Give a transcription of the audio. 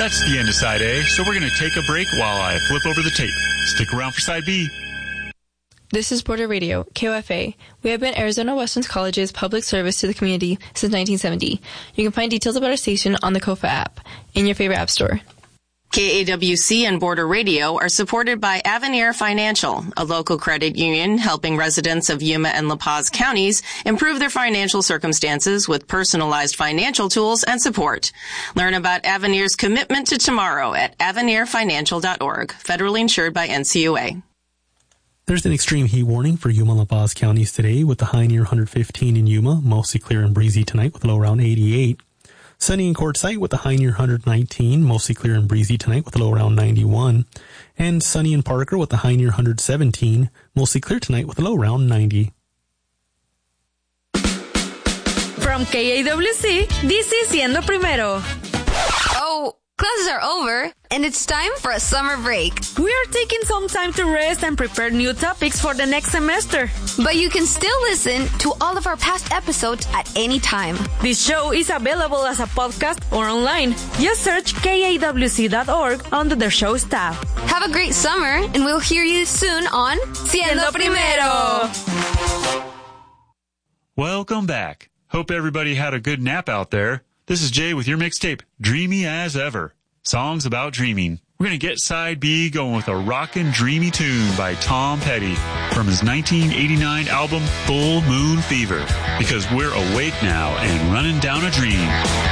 That's the end of Side A, so we're going to take a break while I flip over the tape. Stick around for Side B. This is Border Radio, KOFA. We have been Arizona Western College's public service to the community since 1970. You can find details about our station on the KOFA app in your favorite app store. KAWC and Border Radio are supported by Avenir Financial, a local credit union helping residents of Yuma and La Paz counties improve their financial circumstances with personalized financial tools and support. Learn about Avenir's commitment to tomorrow at avenirfinancial.org, federally insured by NCUA. There's an extreme heat warning for Yuma and La Paz counties today with the high near 115 in Yuma, mostly clear and breezy tonight with a low around 88. Sunny in Quartzsite with a high near 119, mostly clear and breezy tonight with a low around 91. And sunny in Parker with a high near 117, mostly clear tonight with a low around 90. From KAWC, this is Siendo Primero. Oh, classes are over, and it's time for a summer break. We are taking some time to rest and prepare new topics for the next semester. But you can still listen to all of our past episodes at any time. This show is available as a podcast or online. Just search KAWC.org under the show's tab. Have a great summer, and we'll hear you soon on Siendo Primero. Welcome back. Hope everybody had a good nap out there. This is Jay with your mixtape, Dreamy as Ever. Songs about dreaming. We're going to get Side B going with a rockin' dreamy tune by Tom Petty from his 1989 album, Full Moon Fever. Because we're awake now and running down a dream.